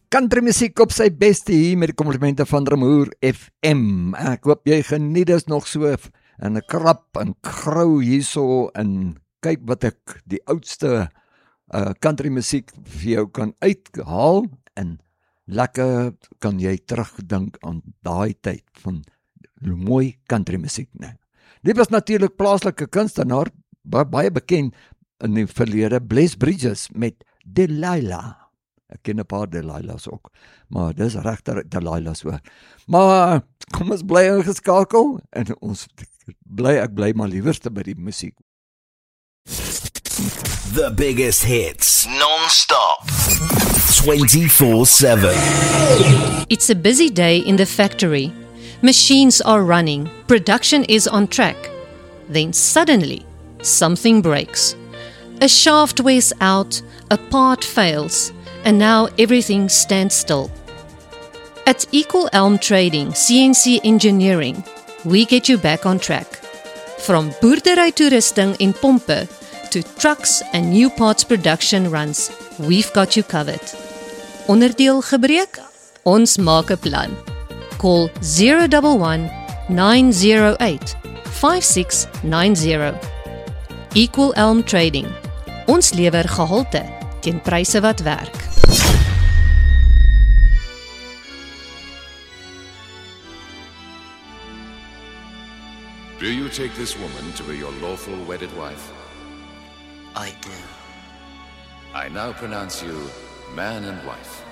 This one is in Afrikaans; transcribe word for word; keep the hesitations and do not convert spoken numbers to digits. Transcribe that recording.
Country musiek op sy beste hier met die komplimente van Ramoer F M. Ek hoop jy geniet dit nog so in 'n krap en krou hierso en kyk wat ek die oudste uh, country musiek vir jou kan uithaal en lekker kan jy terugdink aan daai tyd van mooi country musiek. Nee. Dit was natuurlik plaaslike kunstenaar, baie bekend in die verlede, Bless Bridges met Delilah. Ek ken 'n paar Delilahs ook, maar dis regter Delilahs ook. Maar kom ons bly ingeskakel en ons bly ek bly maar liewerste by die musiek. The biggest hits, non-stop, twenty-four seven. It's a busy day in the factory. Machines are running, production is on track. Then suddenly, something breaks. A shaft wears out, a part fails, and now everything stands still. At Equal Elm Trading, C N C Engineering, we get you back on track. From boerdery toerusting en pompe to trucks and new parts production runs, we've got you covered. Onderdeel gebreek? Ons maak 'n plan. Call zero one one, nine zero eight, five six nine zero. Equal Elm Trading. Ons lewer gehalte teen pryse wat werk. Do you take this woman to be your lawful wedded wife? I do. I now pronounce you man and wife.